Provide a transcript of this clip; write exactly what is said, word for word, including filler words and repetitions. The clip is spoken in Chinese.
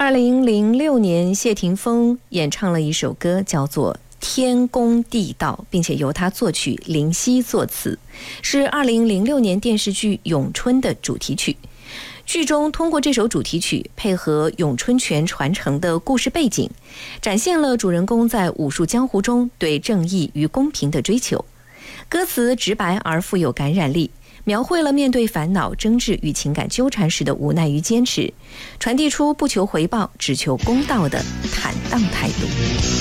二零零六年，谢霆锋演唱了一首歌，叫做《天公地道》，并且由他作曲，林夕作词，是二零零六年电视剧《咏春》的主题曲。剧中通过这首主题曲，配合咏春拳传承的故事背景，展现了主人公在武术江湖中对正义与公平的追求。歌词直白而富有感染力，描绘了面对烦恼、争执与情感纠缠时的无奈与坚持，传递出不求回报、只求公道的坦荡态度。